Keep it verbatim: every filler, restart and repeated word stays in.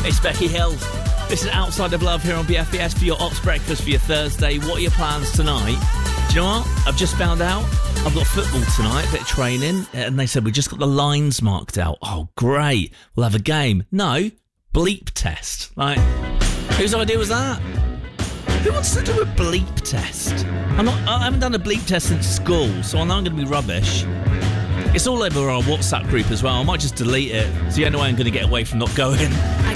It's Becky Hill. This is Outside of Love here on B F B S for your Ops Breakfast for your Thursday. What are your plans tonight? Do you know what? I've just found out I've got football tonight, a bit of training, and they said we just got the lines marked out. Oh, great. We'll have a game. No, bleep test. Like, whose idea was that? Who wants to do a bleep test? I'm not, I haven't done a bleep test since school, so I know I'm going to be rubbish. It's all over our WhatsApp group as well. I might just delete it, so you know I'm going to get away from not going.